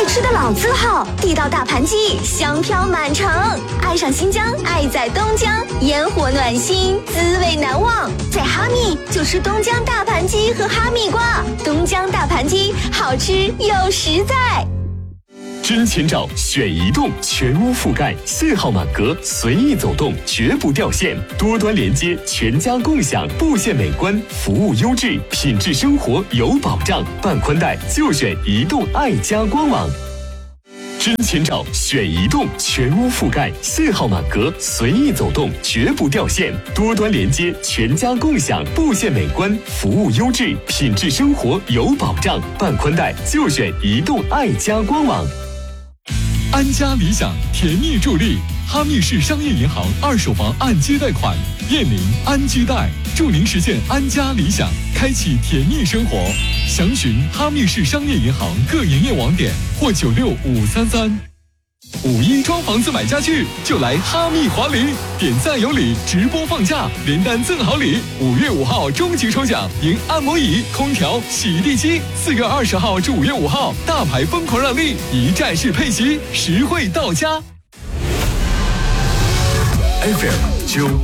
爱吃的老字号，地道大盘鸡，香飘满城。爱上新疆，爱在东江，烟火暖心，滋味难忘。在哈密就吃东江大盘鸡和哈密瓜，东江大盘鸡好吃又实在。 真前兆选移动，全屋覆盖，信号满格，随意走动，绝不掉线，多端连接，全家共享，布线美观，服务优质，品质生活有保障。办宽带就选移动爱家官网。真前兆选移动，全屋覆盖，信号满格，随意走动，绝不掉线，多端连接，全家共享，布线美观，服务优质，品质生活有保障。办宽带就选移动爱家官网。 安家理想甜蜜助力，哈密市商业银行二手房按揭贷款，燕宁安居贷，助您实现安家理想，开启甜蜜生活。详询哈密市商业银行各营业网点或96533。5·1装房子买家具就来哈密华林，点赞有礼，直播放假，连单赠好礼。5月5号终极抽奖，赢按摩椅、空调、洗地机。4月20号至5月5号，大牌疯狂让利，一站式配齐，实惠到家。 FM9